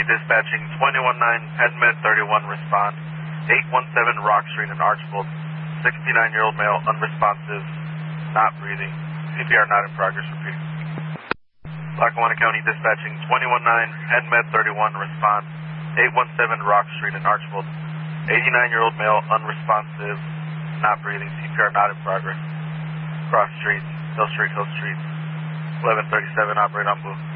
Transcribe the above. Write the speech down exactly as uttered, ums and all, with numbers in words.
dispatching twenty-one nine PenMed thirty-one respond. eight one seven Rock Street in Archbold. sixty-nine-year-old male, unresponsive, not breathing. C P R not in progress. Repeat. Lackawanna County dispatching twenty-one nine PenMed thirty-one respond. eight one seven Rock Street in Archbold. eighty-nine-year-old male, unresponsive, not breathing. C P R not in progress. Cross Street, Hill Street, Hill Street. eleven thirty-seven, operate on Blue.